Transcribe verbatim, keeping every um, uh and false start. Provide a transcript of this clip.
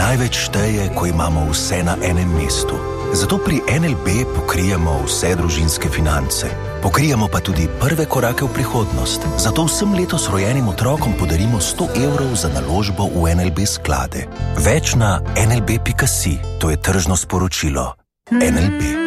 Največ šteje, ko imamo vse na enem mestu. Zato pri N L B pokrijemo vse družinske finance. Pokrijemo pa tudi prve korake v prihodnost. Zato vsem letos rojenim otrokom podarimo sto evrov za naložbo v N L B sklade. Več na en el be pika si, to je tržno sporočilo. N L B.